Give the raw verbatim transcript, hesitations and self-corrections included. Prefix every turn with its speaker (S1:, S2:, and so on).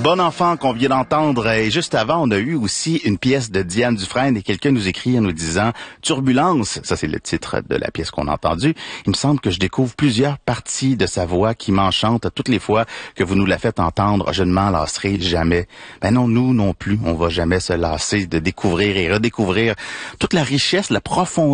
S1: Bon enfant qu'on vient d'entendre. Et juste avant, on a eu aussi une pièce de Diane Dufresne et quelqu'un nous écrit en nous disant « Turbulence », ça c'est le titre de la pièce qu'on a entendue. Il me semble que je découvre plusieurs parties de sa voix qui m'enchantent toutes les fois que vous nous la faites entendre. Je ne m'en lasserai jamais. Ben non, nous non plus, on va jamais se lasser de découvrir et redécouvrir toute la richesse, la profondeur